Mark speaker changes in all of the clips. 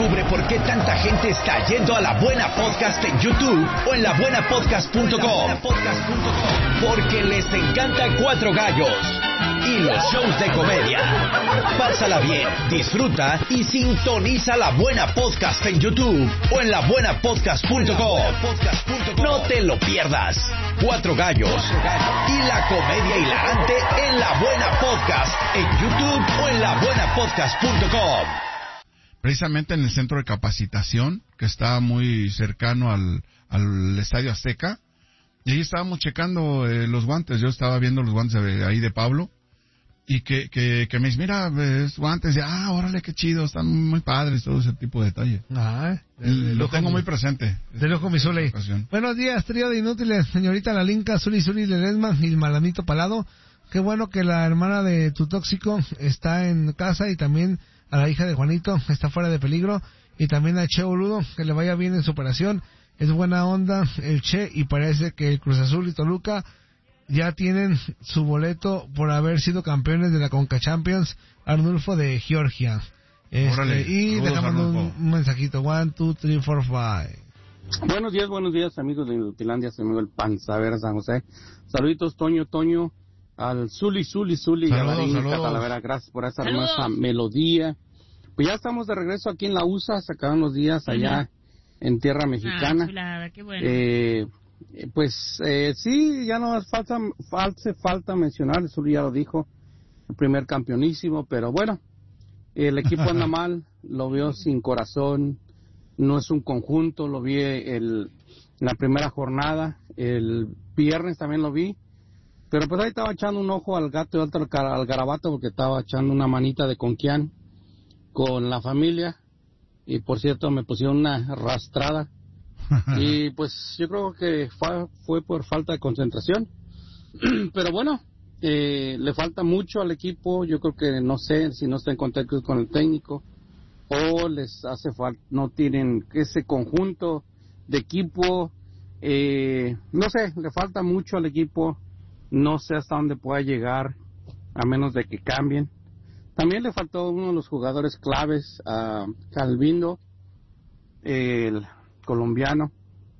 Speaker 1: Descubre por qué tanta gente está yendo a La Buena Podcast en YouTube o en labuenapodcast.com. Porque les encanta Cuatro Gallos y los shows de comedia. Pásala bien, disfruta y sintoniza La Buena Podcast en YouTube o en labuenapodcast.com. No te lo pierdas. Cuatro Gallos y la comedia hilarante en La Buena Podcast en YouTube o en labuenapodcast.com.
Speaker 2: Precisamente en el centro de capacitación, que está muy cercano al Estadio Azteca, y ahí estábamos checando los guantes. Yo estaba viendo los guantes ahí de Pablo, y que me dice, mira, guantes, órale, qué chido, están muy padres, todo ese tipo de detalle. Lo tengo muy presente.
Speaker 3: De lujo, mi Zuli. Buenos días, trío de inútiles, señorita Lalinka, Zuli Ledesma y el Malamito Palado. Qué bueno que la hermana de tu tóxico está en casa, y también a la hija de Juanito está fuera de peligro, y también a Che Boludo, que le vaya bien en su operación. Es buena onda el Che, y parece que el Cruz Azul y Toluca ya tienen su boleto por haber sido campeones de la Conca Champions. Arnulfo de Georgia. Y dejamos un mensajito. 1, 2, 3, 4, 5.
Speaker 4: Buenos días, amigos de Inutilandia, soy amigo el Panzavera San José. Saluditos, Toño, al Zuli, Talavera, gracias por esa hermosa melodía. Pues ya estamos de regreso aquí en la USA, se acaban los días allá en tierra mexicana.
Speaker 5: Chulada, qué bueno.
Speaker 4: Sí, ya no hace falta mencionar, el Zuli ya lo dijo, el primer campeonísimo, pero bueno, el equipo anda mal, lo veo sin corazón, no es un conjunto, lo vi en la primera jornada, el viernes también lo vi. Pero pues ahí estaba echando un ojo al gato y otro al garabato, porque estaba echando una manita de conquián con la familia. Y por cierto, me pusieron una arrastrada. Y pues yo creo que fue por falta de concentración. Pero bueno, le falta mucho al equipo. Yo creo que no sé si no está en contacto con el técnico o les hace falta, no tienen ese conjunto de equipo. No sé, le falta mucho al equipo. No sé hasta dónde pueda llegar, a menos de que cambien. También le faltó uno de los jugadores claves, a Calvindo, el colombiano.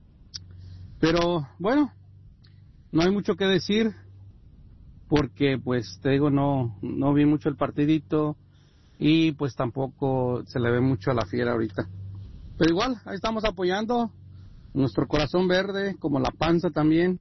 Speaker 4: Pero bueno, no hay mucho que decir, porque pues te digo, no vi mucho el partidito, y pues tampoco se le ve mucho a la fiera ahorita. Pero igual, ahí estamos apoyando nuestro corazón verde, como la panza también.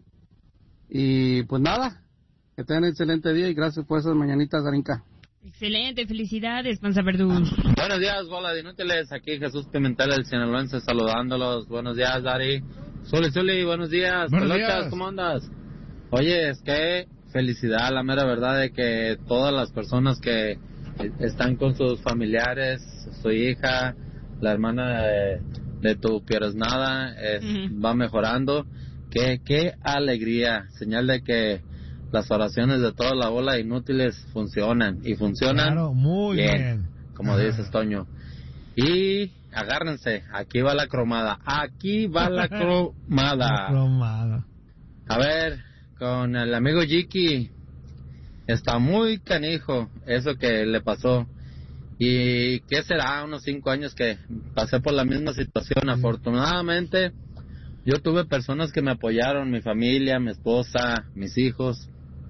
Speaker 4: Y pues nada, que tengan un excelente día y gracias por esas mañanitas, Darinka.
Speaker 5: Excelente, felicidades, Panza Verduz.
Speaker 6: Buenos días, bola de inútiles, aquí Jesús Pimentel, el sinaloense, saludándolos. Buenos días, Dari. Zuli, buenos días.
Speaker 2: Buenos días.
Speaker 6: ¿Cómo andas? Oye, es que felicidad, la mera verdad, de que todas las personas que están con sus familiares, su hija, la hermana de tu pieresnada, va mejorando. Qué alegría, señal de que las oraciones de toda la bola de inútiles funcionan, y funcionan.
Speaker 3: Claro, muy bien.
Speaker 6: Como dices, Toño. Y agárrense, aquí va la cromada. A ver, con el amigo Jiki, está muy canijo eso que le pasó. Y qué será, unos 5 años que pasé por la misma situación. Afortunadamente yo tuve personas que me apoyaron, mi familia, mi esposa, mis hijos.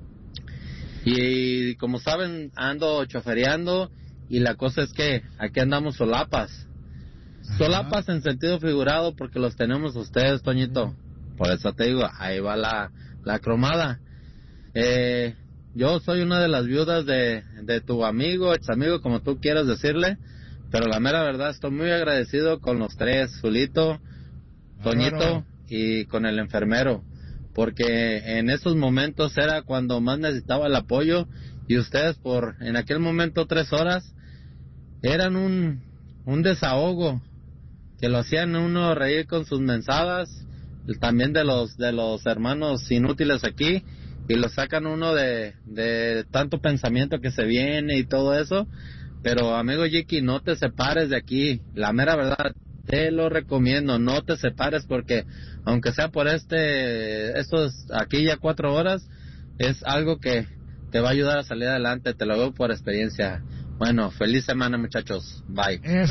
Speaker 6: Y como saben, ando chofereando, y la cosa es que aquí andamos solapas. Solapas en sentido figurado, porque los tenemos ustedes, Toñito. Por eso te digo, ahí va la cromada. Yo soy una de las viudas de tu amigo, ex amigo, como tú quieras decirle. Pero la mera verdad, estoy muy agradecido con los tres, Zulito, Toñito y con el enfermero, porque en esos momentos era cuando más necesitaba el apoyo, y ustedes en aquel momento 3 horas eran un desahogo, que lo hacían uno reír con sus mensadas, también de los hermanos inútiles aquí, y lo sacan uno de tanto pensamiento que se viene y todo eso. Pero amigo Jiki, no te separes de aquí, la mera verdad, te lo recomiendo, no te separes, porque aunque sea por estos aquí ya 4 horas, es algo que te va a ayudar a salir adelante, te lo digo por experiencia. Bueno, feliz semana, muchachos, bye.